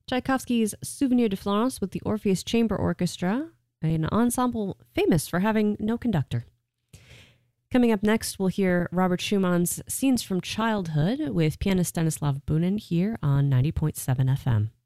Tchaikovsky's Souvenir de France with the Orpheus Chamber Orchestra, an ensemble famous for having no conductor. Coming up next, we'll hear Robert Schumann's Scenes from Childhood with pianist Stanislav Bunin here on 90.7 FM.